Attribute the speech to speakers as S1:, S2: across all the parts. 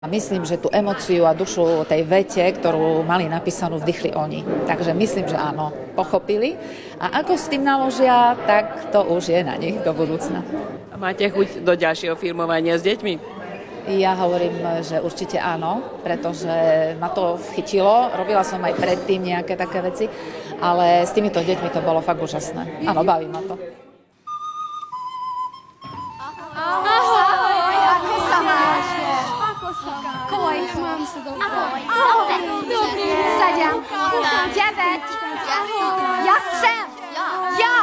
S1: A myslím, že tú emóciu a dušu tej vete, ktorú mali napísanú, vdychli oni. Takže myslím, že áno, pochopili. A ako s tým naložia, tak to už je na nich do budúcna.
S2: A máte chuť do ďalšieho filmovania s deťmi?
S1: Ja hovorím, že určite áno, pretože ma to chytilo. Robila som aj predtým nejaké také veci, ale s týmito deťmi to bolo fakt úžasné. Áno, baví ma to.
S3: Ahoj, ako sa máš? Ahoj, mám sa dobré. Ahoj, dobrý. Saďam. 9. Ja chcem. Ja.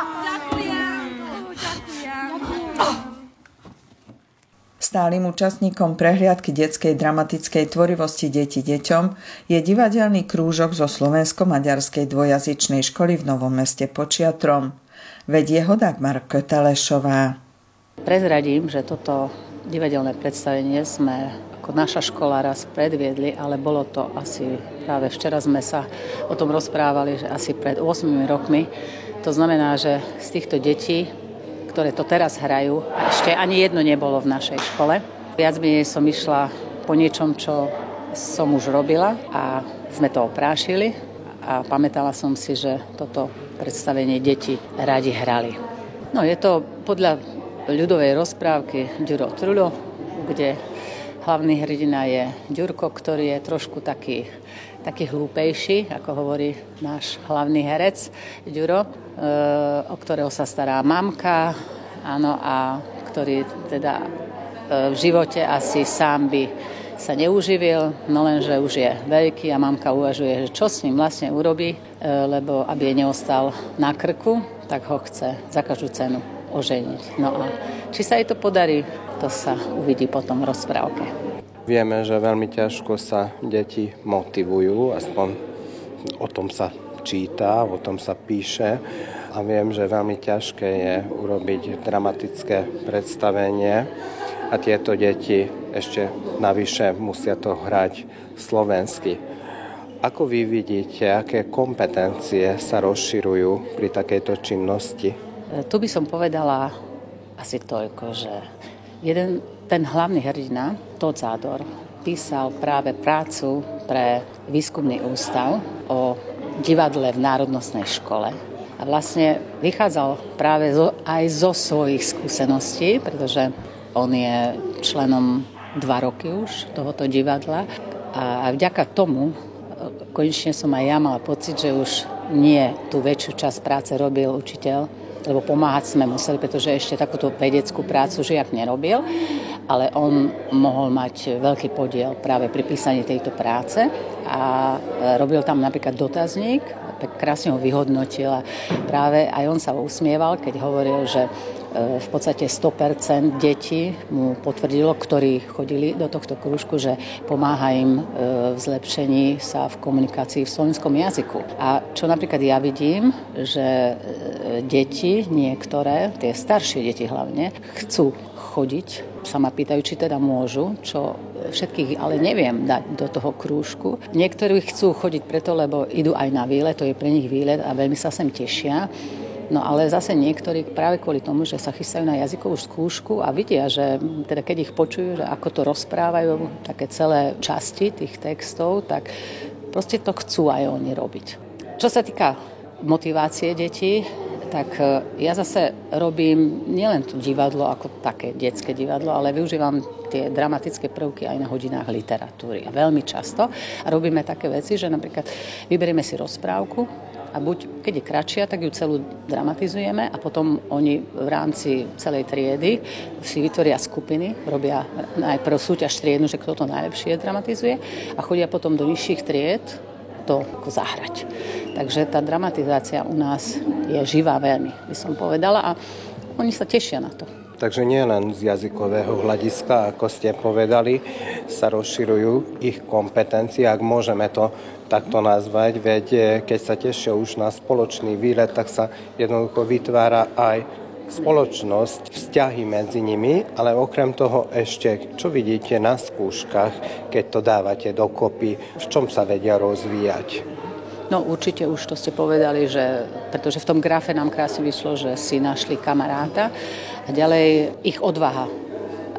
S4: Stálym účastníkom prehliadky detskej dramatickej tvorivosti Deti deťom je divadelný krúžok zo slovensko-maďarskej dvojazyčnej školy v Novom Meste pod Šiatrom. Vedie ho Dagmar Kötelešová.
S5: Prezradím, že toto divadelné predstavenie sme ako naša škola raz predviedli, ale bolo to asi práve včera sme sa o tom rozprávali, že asi pred 8 rokmi. To znamená, že z týchto detí, ktoré to teraz hrajú, ešte ani jedno nebolo v našej škole. Viac menej som išla po niečom, čo som už robila a sme to oprášili a pamätala som si, že toto predstavenie deti radi hrali. No je to podľa ľudovej rozprávky Ďuro Trulo, kde hlavný hrdina je Ďurko, ktorý je trošku taký hlúpejší, ako hovorí náš hlavný herec Ďuro, o ktorého sa stará mamka, áno, a ktorý teda v živote asi sám by sa neuživil, no lenže už je veľký a mamka uvažuje, že čo s ním vlastne urobí, lebo aby jej neostal na krku, tak ho chce za každú cenu oženiť. No a či sa jej to podarí, to sa uvidí potom v rozprávke.
S6: Vieme, že veľmi ťažko sa deti motivujú, aspoň o tom sa číta, o tom sa píše a viem, že veľmi ťažké je urobiť dramatické predstavenie a tieto deti ešte navyše musia to hrať slovensky. Ako vy vidíte, aké kompetencie sa rozširujú pri takejto činnosti?
S5: Tu by som povedala asi toľko, že ten hlavný hrdina, Tóth Zádor, písal práve prácu pre výskumný ústav o divadle v národnostnej škole. A vlastne vychádzal práve aj zo svojich skúseností, pretože on je členom 2 roky už tohoto divadla. A vďaka tomu konečne som aj ja mala pocit, že už nie tú väčšiu časť práce robil učiteľ, lebo pomáhať sme museli, pretože ešte takúto vedeckú prácu žiak nerobil, ale on mohol mať veľký podiel práve pri písaní tejto práce a robil tam napríklad dotazník, krásne ho vyhodnotil a práve aj on sa usmieval, keď hovoril, že v podstate 100% detí mu potvrdilo, ktorí chodili do tohto krúžku, že pomáha im v zlepšení sa v komunikácii v slovenskom jazyku. A čo napríklad ja vidím, že deti, niektoré, tie staršie deti hlavne, chcú chodiť, sa ma pýtajú, či teda môžu, čo všetkých ale neviem dať do toho krúžku. Niektorí chcú chodiť preto, lebo idú aj na výlet, to je pre nich výlet a veľmi sa sem tešia. No ale zase niektorí práve kvôli tomu, že sa chystajú na jazykovú skúšku a vidia, že teda keď ich počujú, že ako to rozprávajú, také celé časti tých textov, tak proste to chcú aj oni robiť. Čo sa týka motivácie detí, tak ja zase robím nielen to divadlo ako také detské divadlo, ale využívam tie dramatické prvky aj na hodinách literatúry. A veľmi často. A robíme také veci, že napríklad vyberieme si rozprávku, a buď, keď je kratšia, tak ju celú dramatizujeme a potom oni v rámci celej triedy si vytvoria skupiny, robia najprv súťaž triednu, že kto to najlepšie dramatizuje a chodia potom do nižších tried to zahrať. Takže tá dramatizácia u nás je živá veľmi, by som povedala a oni sa tešia na to.
S6: Takže nie len z jazykového hľadiska, ako ste povedali, sa rozširujú ich kompetencie, ak môžeme to takto nazvať, veď keď sa tešia už na spoločný výlet, tak sa jednoducho vytvára aj spoločnosť, vzťahy medzi nimi, ale okrem toho ešte, čo vidíte na skúškach, keď to dávate dokopy, v čom sa vedia rozvíjať?
S5: No určite už to ste povedali, že, pretože v tom grafe nám krásne vyšlo, že si našli kamaráta a ďalej ich odvaha.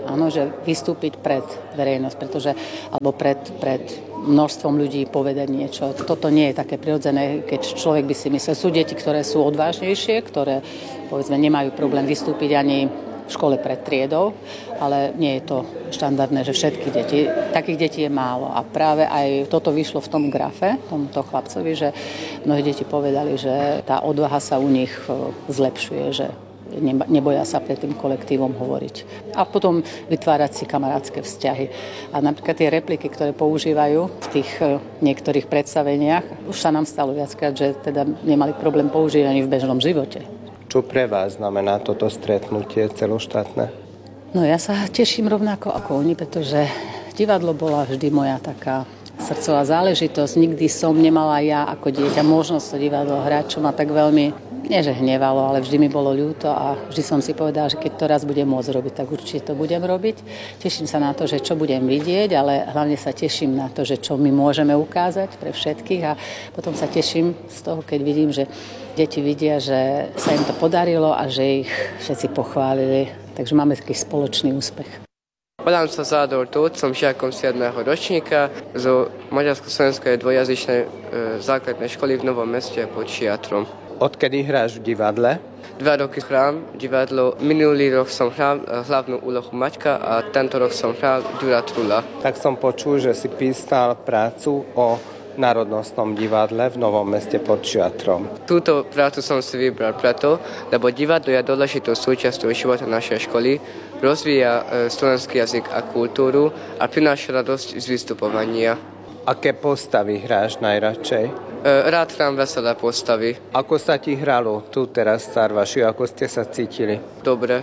S5: áno, že vystúpiť pred verejnosť, pretože, alebo pred množstvom ľudí povedať niečo. Toto nie je také prirodzené, keď človek by si myslel. Sú deti, ktoré sú odvážnejšie, ktoré, povedzme, nemajú problém vystúpiť ani v škole pred triedou, ale nie je to štandardné, že všetky deti, takých detí je málo. A práve aj toto vyšlo v tom grafe, tomto chlapcovi, že mnohé deti povedali, že tá odvaha sa u nich zlepšuje, že neboja sa pred tým kolektívom hovoriť. A potom vytvárať si kamarátske vzťahy. A napríklad tie repliky, ktoré používajú v tých niektorých predstaveniach, už sa nám stalo viackrát, že teda nemali problém používať ani v bežnom živote.
S6: Čo pre vás znamená toto stretnutie celoštátne?
S5: No ja sa teším rovnako ako oni, pretože divadlo bola vždy moja taká srdcová záležitosť. Nikdy som nemala ja ako dieťa možnosť to divadlo hrať, čo ma tak veľmi, nie že hnevalo, ale vždy mi bolo ľúto a vždy som si povedala, že keď to raz budem môcť robiť, tak určite to budem robiť. Teším sa na to, že čo budem vidieť, ale hlavne sa teším na to, že čo my môžeme ukázať pre všetkých a potom sa teším z toho, keď vidím, že deti vidia, že sa im to podarilo a že ich všetci pochválili. Takže máme taký spoločný úspech.
S7: Volám sa Zádor Tóth, som žiakom 7. ročníka zo maďarsko-slovenskej dvojazyčnej základnej školy v Novom Meste pod Šiatrom.
S6: Odkedy hráš v divadle?
S7: 2 roky hrám divadlo. Minulý rok som hral hlavnú úlohu Maťka a tento rok som hral Ďura Trula.
S6: Tak som počul, že si písal prácu o Národnostnom divadle v Novom Meste pod Šiatrom.
S7: Túto prácu som si vybral preto, lebo divadlo je dôležitou súčasťou života našej školy, rozvíja slovenský jazyk a kultúru a prináša radosť z vystupovania.
S6: Aké postavy hráš najradšej?
S7: Rád hrám veselé postavy.
S6: Ako sa ti hralo tu teraz v Sarvaši? Ako ste sa cítili?
S7: Dobre.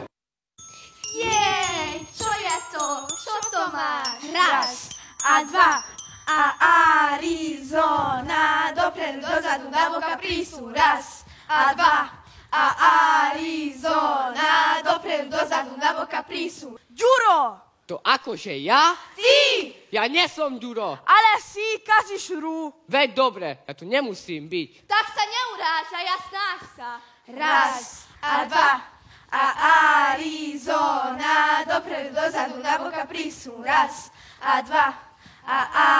S3: Jej, čo je to? Čo to máš? Raz a dva a Arizona. Dopredu, dozadu, nabok a prísu. Raz a dva a Arizona. Dopredu, dozadu, nabok a prísu.
S8: Ďuro!
S9: To akože ja?
S8: Ty!
S9: Ja nesom Ďuro.
S8: Ale si kazíš hru.
S9: Veď dobre, ja tu nemusím byť.
S3: Tak sa neuráža, ja snaž sa. Raz a dva a Arizona. Dopredu, dozadu, nabok a prísu. Raz a dva a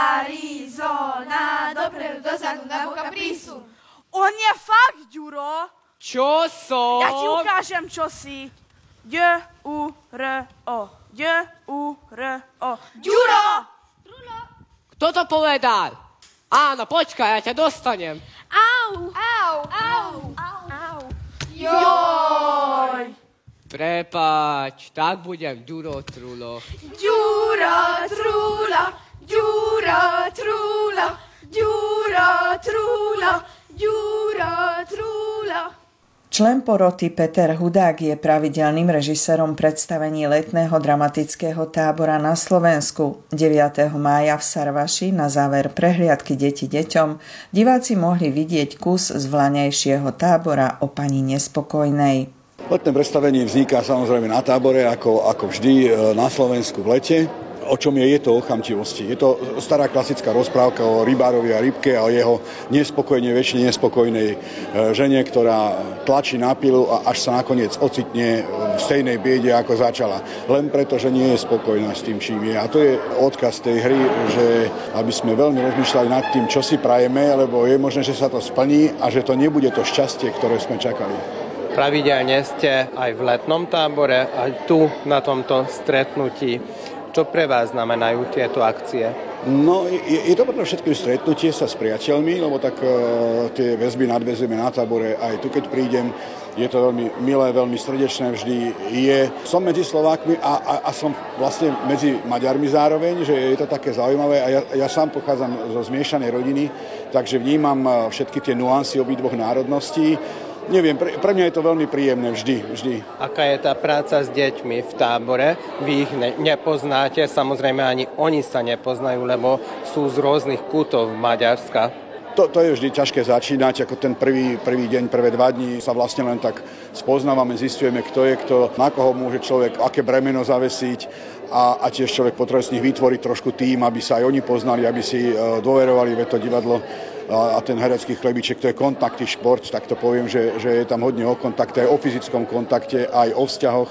S3: Arizona. Dopredu, dozadu, nabok a prísu.
S8: On je fakt, Ďuro.
S9: Čo som?
S8: Ja ti ukážem, čo si. Ďuro. Ďuro. Ďuro!
S9: Kto to povedal? Áno, počkaj, ja ťa dostanem.
S3: Au! Au! Au! Au!
S8: Joj!
S9: Prepáč, tak budem Ďuro Trulo.
S8: Ďuro, trulo, Ďuro, trulo, Ďuro, trulo, Ďuro, trulo.
S4: Člen poroty Peter Hudák je pravidelným režisérom predstavení letného dramatického tábora na Slovensku. 9. mája v Sarvaši na záver prehliadky Deti deťom diváci mohli vidieť kus z vlaňajšieho tábora o pani nespokojnej.
S10: Letné predstavenie vzniká samozrejme na tábore, ako vždy na Slovensku v lete. O čom je to o chamtivosti. Je to stará klasická rozprávka o rybárovi a rybke a o jeho nespokojne, väčšine nespokojnej žene, ktorá tlačí na pilu a až sa nakoniec ocitne v stejnej biede, ako začala. Len preto, že nie je spokojná s tým, čím je. A to je odkaz tej hry, že aby sme veľmi rozmýšľali nad tým, čo si prajeme, lebo je možné, že sa to splní a že to nebude to šťastie, ktoré sme čakali.
S6: Pravidelne ste aj v letnom tábore, aj tu na tomto stretnutí. Čo pre vás znamenajú tieto akcie?
S10: No, je to pre všetkým stretnutie sa s priateľmi, lebo tak tie väzby nadväzujeme na tábore aj tu, keď prídem. Je to veľmi milé, veľmi srdečné vždy je. Som medzi Slovákmi a som vlastne medzi Maďarmi zároveň, že je to také zaujímavé a ja sám pochádzam zo zmiešanej rodiny, takže vnímam všetky tie nuancy obidvoch národností. Neviem, pre mňa je to veľmi príjemné vždy. Aká je tá práca s deťmi v tábore? Vy ich nepoznáte, samozrejme ani oni sa nepoznajú, lebo sú z rôznych kútov Maďarska. To je vždy ťažké začínať, ako ten prvý deň, prvé 2 dní sa vlastne len tak spoznávame, zistujeme, kto je kto, na koho môže človek, aké bremeno zavesiť a tiež človek potrebuje z nich vytvoriť trošku tým, aby sa aj oni poznali, aby si dôverovali, veď to divadlo a ten herecký chlebiček, to je kontaktný šport, tak to poviem, že je tam hodne o kontakte, aj o fyzickom kontakte, aj o vzťahoch.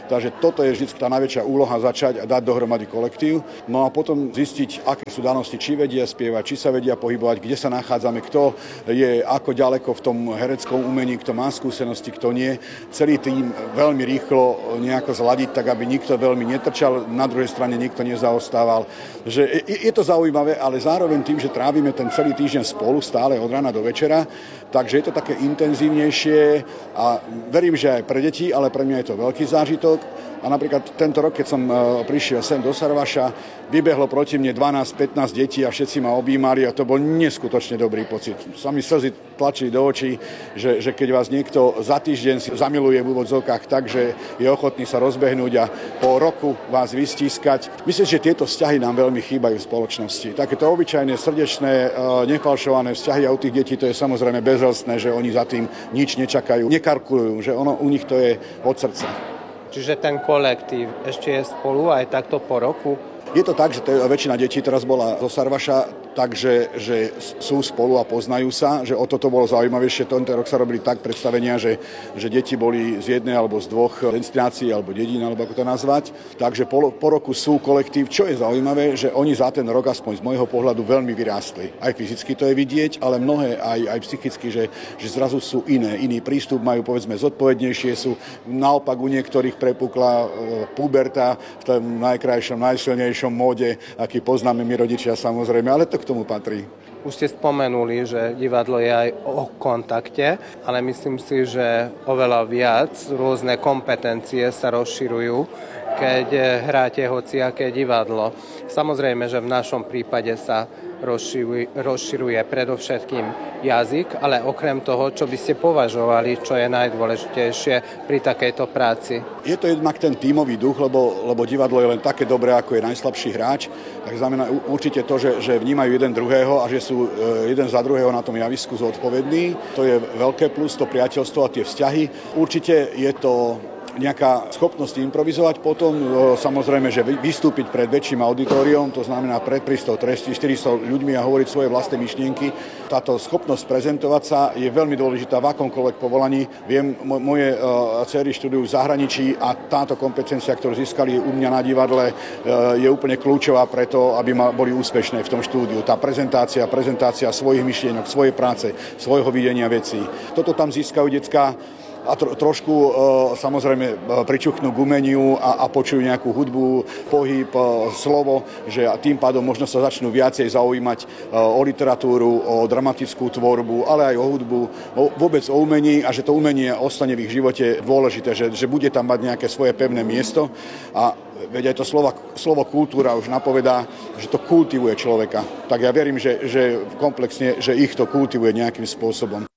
S10: Takže toto je vždy tá najväčšia úloha začať a dať dohromady kolektív. No a potom zistiť, aké sú danosti, či vedia spievať, či sa vedia pohybovať, kde sa nachádzame, kto je ako ďaleko v tom hereckom umení, kto má skúsenosti, kto nie. Celý tým veľmi rýchlo nejako zladiť, tak aby nikto veľmi netrčal, na druhej strane nikto nezaostával. Že je to zaujímavé, ale zároveň tým, že trávime ten celý týždeň spolu, stále od rána do večera, takže je to také intenzívnejšie a verím, že aj pre deti, ale pre mňa je to veľký zážitok. A napríklad tento rok, keď som prišiel sem do Sarvaša, vybehlo proti mne 12-15 detí a všetci ma objímali a to bol neskutočne dobrý pocit. Sami slzy tlačili do očí, že keď vás niekto za týždeň si zamiluje v úvodzovkách tak, že je ochotný sa rozbehnúť a po roku vás vystískať. Myslím, že tieto vzťahy nám veľmi chýbajú v spoločnosti. Takéto obyčajné, srdečné, nefalšované vzťahy a u tých detí to je samozrejme bezhlstné, že oni za tým nič nečakajú, nekalkulujú, že u nich to je od srdca.
S6: Čiže ten kolektív ešte je spolu aj takto po roku?
S10: Je to tak, že väčšina detí teraz bola zo Sarvaša, takže že sú spolu a poznajú sa, že o toto bolo zaujímavejšie. Tento rok sa robili tak predstavenia, že deti boli z jednej alebo z dvoch destinácií alebo dedín, alebo ako to nazvať. Takže po roku sú kolektív, čo je zaujímavé, že oni za ten rok, aspoň z môjho pohľadu, veľmi vyrástli. Aj fyzicky to je vidieť, ale mnohé aj psychicky, že zrazu sú iný prístup, majú povedzme zodpovednejšie, sú naopak u niektorých prepukla puberta v tom najkrajšom, najsilnejšom móde, aký poznáme my rodičia samozrejme, ale to k tomu patrí.
S6: Už ste spomenuli, že divadlo je aj o kontakte, ale myslím si, že oveľa viac rôzne kompetencie sa rozširujú, keď hráte hociaké divadlo. Samozrejme, že v našom prípade sa rozširuje predovšetkým jazyk, ale okrem toho, čo by ste považovali, čo je najdôležitejšie pri takejto práci?
S10: Je to jednak ten tímový duch, lebo divadlo je len také dobré, ako je najslabší hráč. Tak znamená určite to, že vnímajú jeden druhého a že sú jeden za druhého na tom javisku zodpovední. To je veľké plus, to priateľstvo a tie vzťahy. Určite je to nejaká schopnosť improvizovať potom, samozrejme, že vystúpiť pred väčším auditóriom, to znamená pred 300, 400 ľuďmi a hovoriť svoje vlastné myšlienky. Táto schopnosť prezentovať sa je veľmi dôležitá v akomkoľvek povolaní. Viem, moje dcery študujú v zahraničí a táto kompetencia, ktorú získali u mňa na divadle, je úplne kľúčová preto, aby boli úspešné v tom štúdiu. Tá prezentácia svojich myšlienok, svojej práce, svojho videnia vecí. Toto tam získajú decká a trošku samozrejme pričuchnú k umeniu a počujú nejakú hudbu, pohyb, slovo, že tým pádom možno sa začnú viacej zaujímať o literatúru, o dramatickú tvorbu, ale aj o hudbu, vôbec o umení a že to umenie ostane v ich živote dôležité, že bude tam mať nejaké svoje pevné miesto a veď aj to slovo kultúra už napovedá, že to kultivuje človeka. Tak ja verím, že komplexne, že ich to kultivuje nejakým spôsobom.